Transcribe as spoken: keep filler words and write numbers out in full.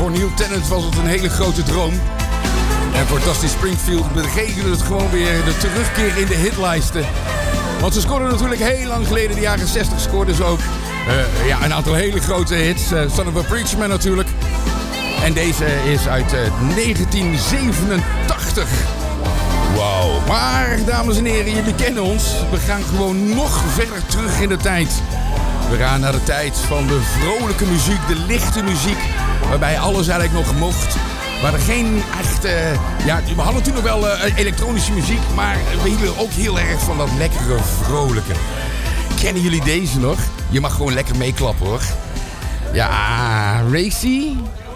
voor Neil Tennant was het een hele grote droom. En voor Dusty Springfield betekende het gewoon weer de terugkeer in de hitlijsten. Want ze scoorden natuurlijk heel lang geleden, in de jaren zestig, scoorden ze ook uh, ja, een aantal hele grote hits. Uh, Son of a Preacher Man natuurlijk. En deze is uit uh, negentien zevenentachtig. Wauw. Maar, dames en heren, jullie kennen ons. We gaan gewoon nog verder terug in de tijd. We gaan naar de tijd van de vrolijke muziek, de lichte muziek. Waarbij alles eigenlijk nog mocht. Waar er geen echte... Ja, we hadden toen nog wel uh, elektronische muziek. Maar we hielden ook heel erg van dat lekkere, vrolijke. Kennen jullie deze nog? Je mag gewoon lekker meeklappen, hoor. Ja, Racy...